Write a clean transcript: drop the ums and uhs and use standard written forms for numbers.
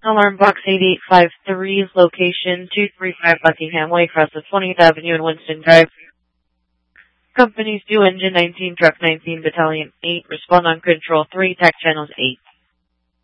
Alarm box 8853's location 235 Buckingham Way, across the 20th Avenue and Winston Drive. Companies due engine 19, truck 19, battalion 8, respond on control 3, tech channels 8.